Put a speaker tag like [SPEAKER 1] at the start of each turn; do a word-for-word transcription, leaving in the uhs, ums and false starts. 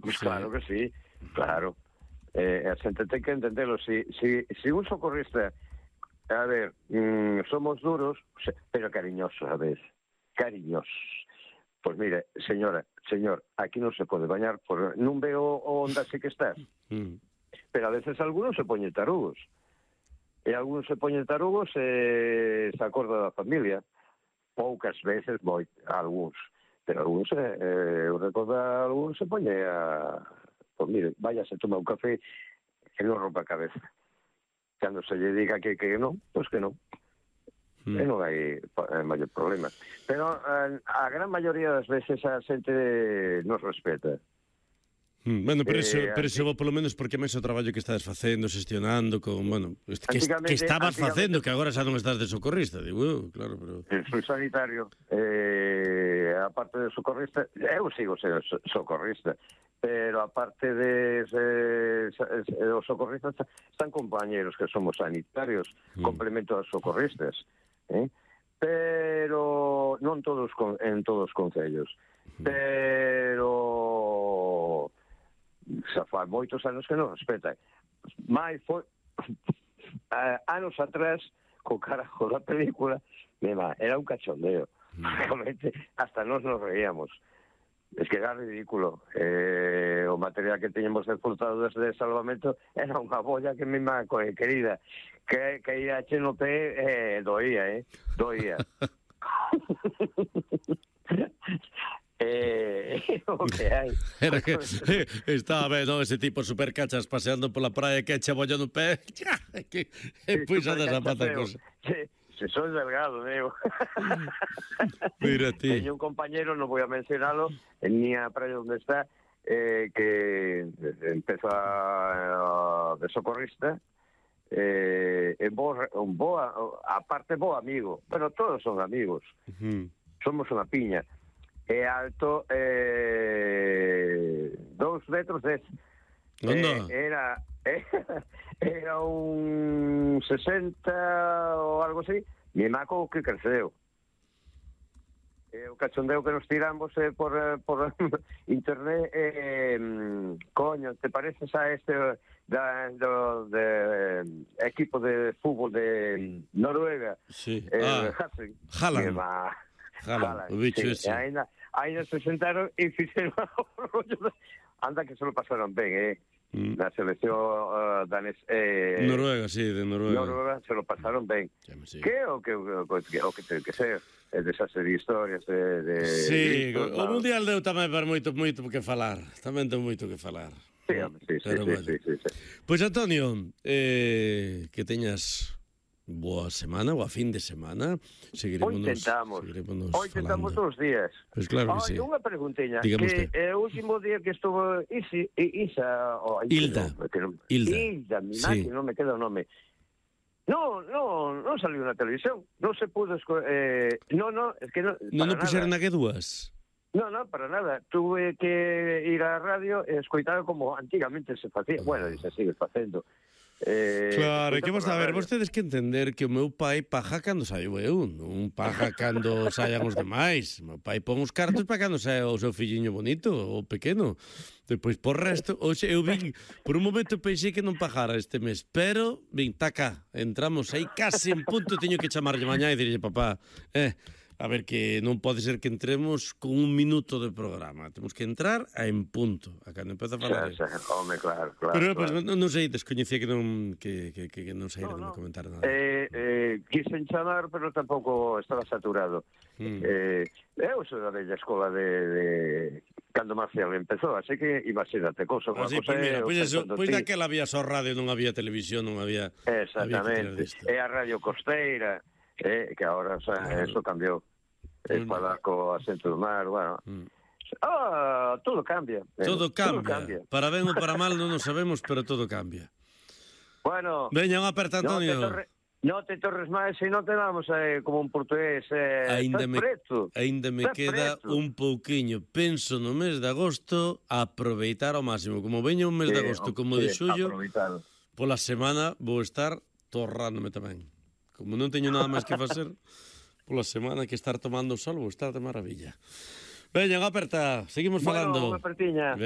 [SPEAKER 1] Pues claro que sí, claro. Eh, a xente ten que entendelo. Si, si, si un socorrista, a ver, mmm, somos duros, pero cariñosos a veces, cariñosos. Pois pues mire, señora, señor, aquí non se pode bañar, por... non veo onde así que estás. Mm. Pero a veces algunos se poñen tarugos. E algunos se poñen tarugos e se acorda da familia. Poucas veces, moi, algúns. Pero algúns, eh, eu recordo algúns se poñe a... Pois mire, váyase, toma un café e non rompa a cabeza. Cando se lle diga que, que non, pois que non. Mm. E non hai eh, maior problema. Pero eh, a gran maioría das veces a xente nos respeta.
[SPEAKER 2] Mm, bueno, pero iso, eh, pero iso vos polo menos porque máis o traballo que estades facendo, xestionando, con, bueno, que, que estabas facendo, que agora xa non estás de socorrista, digo, eu, claro, pero...
[SPEAKER 1] Soy sanitario, eh, aparte de socorrista, eu sigo sendo socorrista, pero aparte de eh, os socorristas están compañeros que somos sanitarios, mm. complemento aos socorristas, eh? Pero non todos con, en todos os concellos, mm. pero xa fai moitos anos que non respetan. Mais foi anos atrás, co carajo da película, mema, era un cachondeo. Realmente, hasta nos nos reíamos. Es que era ridículo. Eh, o material que teñemos disfrutado desde salvamento era unha bolla que mema, querida, que, que ia che no pé, eh, doía, eh? Doía. Eh, o que hai.
[SPEAKER 2] Era que eh, estaba vendo ese tipo super cachas paseando pola praia que echa bolla no pé. Que e pois a desa pata cosa.
[SPEAKER 1] Se, se soy delgado, digo.
[SPEAKER 2] Mira ti.
[SPEAKER 1] Teño un compañero, non vou a mencionalo, en miña praia onde está, eh, que empezó a, a, de socorrista, eh, en bo, un boa, aparte bo amigo, pero todos son amigos. Uh-huh. Somos unha piña. É alto eh, dous metros dez. Eh, era, era era un sesenta ou algo así. Mi maco que creceu. Eh, o cachondeo que nos tiramos eh, por, por internet, eh, coño, te pareces a este da, do, de, equipo de fútbol de Noruega?
[SPEAKER 2] Sí.
[SPEAKER 1] Eh,
[SPEAKER 2] ah, Haaland.
[SPEAKER 1] Jala, o bicho sí, ese. Ainda, ainda se sentaron e fixeron anda que se lo pasaron ben, eh? Mm. Na selección uh, danes, eh,
[SPEAKER 2] Noruega, sí, de Noruega.
[SPEAKER 1] Noruega se lo pasaron ben. Sí. Que o que o que, o que ten que ser é desas de historias de, de
[SPEAKER 2] sí,
[SPEAKER 1] listos,
[SPEAKER 2] o no? Mundial deu tamén para moito moito que falar. Tamén ten moito que falar.
[SPEAKER 1] Sí, hombre, sí, sí, sí, bueno. sí, sí, sí.
[SPEAKER 2] Pois pues, Antonio, eh, que teñas boa semana, boa fin de semana. Seguiremos
[SPEAKER 1] Hoy intentamos. Hoy intentamos todos os días.
[SPEAKER 2] Pois pues claro que sí.
[SPEAKER 1] Unha preguntiña.
[SPEAKER 2] Dígame
[SPEAKER 1] que é o último día que estuvo Isi, Isa... Oh,
[SPEAKER 2] Hilda.
[SPEAKER 1] No, que non,
[SPEAKER 2] Hilda.
[SPEAKER 1] Hilda, mi
[SPEAKER 2] sí.
[SPEAKER 1] máquina, non me queda o nome. No, no, non saliu na televisión. Non se pudo... Eh, no, no, es que no...
[SPEAKER 2] Non non puxeron na que dúas?
[SPEAKER 1] No, no, para nada. Tuve que ir á radio e escoitar como antigamente se facía. Oh. Bueno, se sigue facendo. Eh,
[SPEAKER 2] claro, que vos a ver, vostedes que entender que o meu pai paja cando saiu eu, non paja cando saian os demais. O meu pai pon os cartos para cando saia o seu filliño bonito, o pequeno. Depois, por resto, hoxe eu vin, por un momento pensei que non pajara este mes, pero, vin, taca, entramos aí case en punto, teño que chamarlle mañá e dirlle, papá, eh, a ver, que non pode ser que entremos con un minuto de programa. Temos que entrar a en punto, a cando empeza a falar.
[SPEAKER 1] Xa, xa, home, claro, claro.
[SPEAKER 2] Pero,
[SPEAKER 1] claro.
[SPEAKER 2] Pues, non, non sei, descoñecía que non que, que, que non sei no, no. comentar nada.
[SPEAKER 1] Eh, eh, quisen chamar, pero tampouco estaba saturado. Mm. Eh, eu sou da bella escola de, de cando Marcial empezou, así que imagínate, cousa,
[SPEAKER 2] así,
[SPEAKER 1] cosa
[SPEAKER 2] pues, mira,
[SPEAKER 1] pois
[SPEAKER 2] pues eso, pois daquela había só radio, non había televisión, non había...
[SPEAKER 1] Exactamente,
[SPEAKER 2] había
[SPEAKER 1] e a Radio Costeira, eh, que agora, o sea, ah, eso cambiou. Es mm. para co acento do mar, bueno... Mm. Ah, todo cambia. Eh.
[SPEAKER 2] Todo cambia. Todo cambia. Para ben ou para mal non o sabemos, pero todo cambia.
[SPEAKER 1] Bueno...
[SPEAKER 2] Veña, unha aperta, Antonio.
[SPEAKER 1] No te, torre, no te torres máis se non te damos eh, como un portugués. Eh,
[SPEAKER 2] ainda me,
[SPEAKER 1] preto.
[SPEAKER 2] Ainda me
[SPEAKER 1] estás
[SPEAKER 2] queda
[SPEAKER 1] preto.
[SPEAKER 2] Un pouquiño. Penso no mes de agosto aproveitar ao máximo. Como veña un mes sí, de agosto, como sí, de xullo, pola semana vou estar torrándome tamén. Como non teño nada máis que facer... Pola semana que estar tomando o sol, vou estar de maravilla. Veña, unha aperta, seguimos falando.
[SPEAKER 1] Bueno, unha apertiña.